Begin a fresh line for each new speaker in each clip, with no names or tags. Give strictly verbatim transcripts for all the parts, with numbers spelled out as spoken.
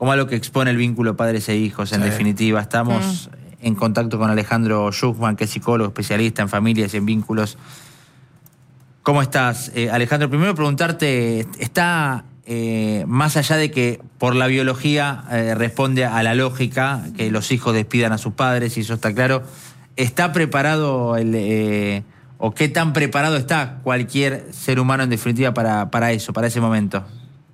como algo que expone el vínculo padres e hijos, en sí. definitiva. Estamos mm. en contacto con Alejandro Schuchman, que es psicólogo, especialista en familias y en vínculos. ¿Cómo estás, eh, Alejandro? Primero preguntarte, ¿está eh, más allá de que por la biología eh, responde a la lógica, que los hijos despidan a sus padres, y eso está claro, ¿está preparado el, eh, o qué tan preparado está cualquier ser humano en definitiva para, para eso, para ese momento?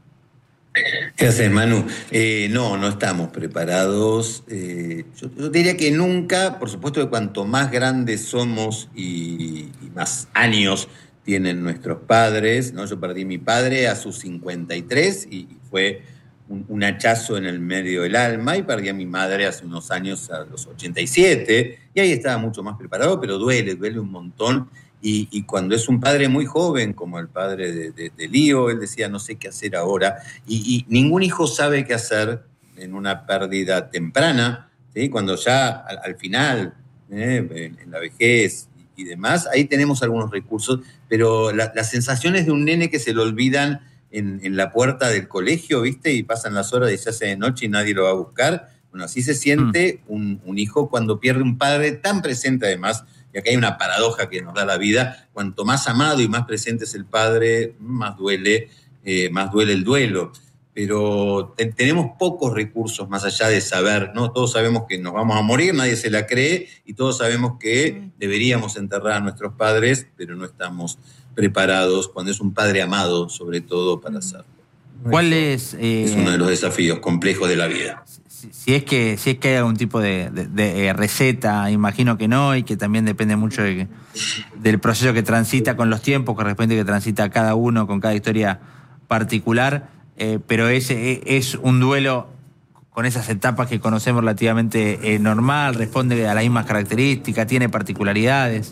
¿Qué haces, Manu? Eh, no, no estamos preparados. Eh, yo, yo diría que nunca, por supuesto que cuanto más grandes somos y, y más años tienen nuestros padres, ¿no? Yo perdí a mi padre a sus cincuenta y tres y, y fue un, un hachazo en el medio del alma, y perdí a mi madre hace unos años a los ochenta y siete, y ahí estaba mucho más preparado, pero duele, duele un montón. Y, y cuando es un padre muy joven, como el padre de, de, de Lío, él decía, no sé qué hacer ahora, y, y ningún hijo sabe qué hacer en una pérdida temprana, ¿sí? Cuando ya al, al final, ¿eh? en, en la vejez y, y demás, ahí tenemos algunos recursos, pero la, las sensaciones de un nene que se lo olvidan en, en la puerta del colegio, ¿viste? Y pasan las horas y se hace de noche y nadie lo va a buscar. Bueno, así se siente mm. un, un hijo cuando pierde un padre tan presente, además. Y acá hay una paradoja que nos da la vida: cuanto más amado y más presente es el padre, más duele, eh, más duele el duelo. Pero te, tenemos pocos recursos más allá de saber, ¿no? Todos sabemos que nos vamos a morir, nadie se la cree, y todos sabemos que deberíamos enterrar a nuestros padres, pero no estamos preparados cuando es un padre amado, sobre todo, para hacerlo.
¿Cuál es?
Eh, es uno de los desafíos complejos de la vida.
Si, si, es que, si es que hay algún tipo de, de, de receta, imagino que no, y que también depende mucho de, del proceso que transita con los tiempos, que de repente que transita cada uno con cada historia particular, eh, pero es, es un duelo con esas etapas que conocemos relativamente eh, normal, responde a las mismas características, tiene particularidades.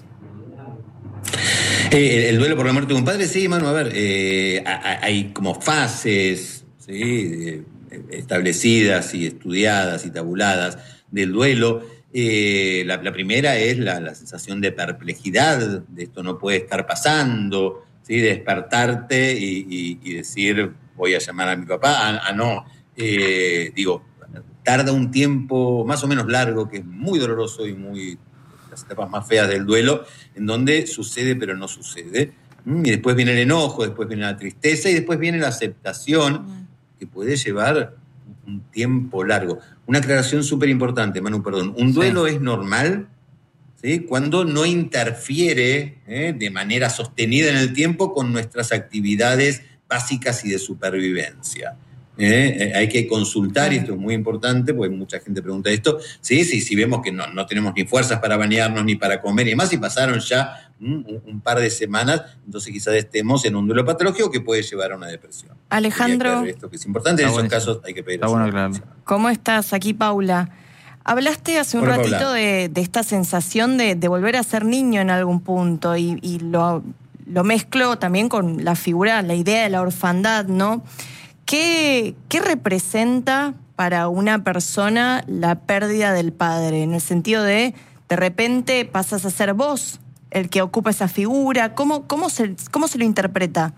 Eh, el duelo por la muerte de un padre, sí, Manu, a ver, eh, hay como fases, ¿sí? Eh, establecidas y estudiadas y tabuladas del duelo. Eh, la, la primera es la, la sensación de perplejidad, de esto no puede estar pasando, ¿sí? De despertarte y, y, y decir, voy a llamar a mi papá, ah, ah no, eh, digo, tarda un tiempo más o menos largo, que es muy doloroso y muy... las etapas más feas del duelo, en donde sucede pero no sucede. Y después viene el enojo, después viene la tristeza y después viene la aceptación, que puede llevar un tiempo largo. Una aclaración súper importante, Manu, perdón. Un duelo sí. es normal, ¿sí? Cuando no interfiere ¿eh? de manera sostenida en el tiempo con nuestras actividades básicas y de supervivencia. Eh, eh, hay que consultar, y esto es muy importante, porque mucha gente pregunta esto, sí, sí, si vemos que no, no tenemos ni fuerzas para bañarnos, ni para comer y demás, y pasaron ya un, un par de semanas, entonces quizás estemos en un duelo patológico que puede llevar a una depresión.
Alejandro,
esto que es importante, en esos bueno. casos hay que pedir
Está bueno, claro.
¿Cómo estás? Aquí Paula. Hablaste hace un Hola, ratito de, de esta sensación de, de volver a ser niño en algún punto, y, y lo, lo mezclo también con la figura, la idea de la orfandad, ¿no? ¿Qué, ¿Qué representa para una persona la pérdida del padre? En el sentido de, de repente pasas a ser vos el que ocupa esa figura. ¿Cómo, cómo, se, cómo se lo interpreta?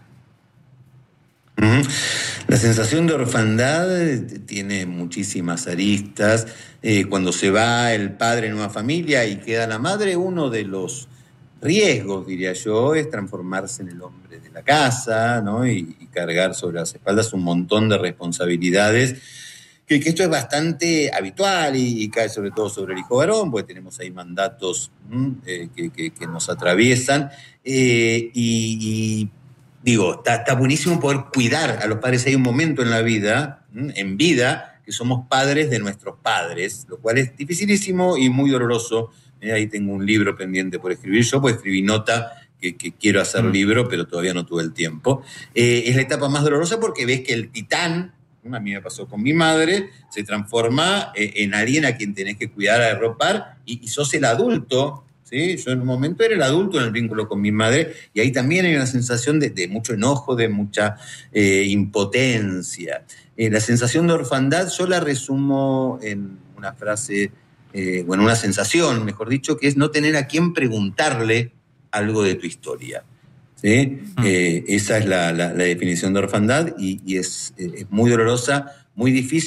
Uh-huh. La sensación de orfandad tiene muchísimas aristas. Eh, cuando se va el padre en una familia y queda la madre, uno de los riesgos, diría yo, es transformarse en el hombre de la casa, ¿no? Y, y cargar sobre las espaldas un montón de responsabilidades, que, que esto es bastante habitual y, y cae sobre todo sobre el hijo varón, porque tenemos ahí mandatos eh, que, que, que nos atraviesan, eh, y, y digo, está, está buenísimo poder cuidar a los padres. Hay un momento en la vida, en vida, que somos padres de nuestros padres, lo cual es dificilísimo y muy doloroso. Eh, ahí tengo un libro pendiente por escribir yo, pues escribí nota que, que quiero hacer mm. libro, pero todavía no tuve el tiempo. Eh, es la etapa más dolorosa porque ves que el titán, a mí me pasó con mi madre, se transforma eh, en alguien a quien tenés que cuidar, arropar, y, y sos el adulto, ¿sí? Yo en un momento era el adulto en el vínculo con mi madre, y ahí también hay una sensación de, de mucho enojo, de mucha eh, impotencia. Eh, la sensación de orfandad yo la resumo en una frase... Eh, bueno, una sensación, mejor dicho, que es no tener a quién preguntarle algo de tu historia, ¿sí? Uh-huh. Eh, esa es la, la, la definición de orfandad, y, y es, es muy dolorosa, muy difícil.